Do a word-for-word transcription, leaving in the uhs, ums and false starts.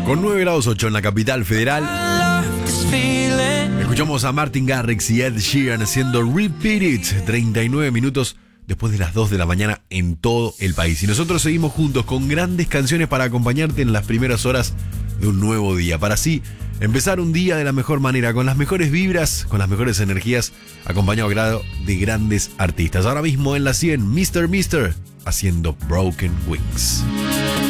Con nueve grados ocho en la capital federal. Escuchamos a Martin Garrix y Ed Sheeran haciendo Repeat It, treinta y nueve minutos después de las dos de la mañana en todo el país. Y nosotros seguimos juntos con grandes canciones para acompañarte en las primeras horas de un nuevo día, para así empezar un día de la mejor manera, con las mejores vibras, con las mejores energías, acompañado de grandes artistas. Ahora mismo en la cien, mister Mister haciendo Broken Wings.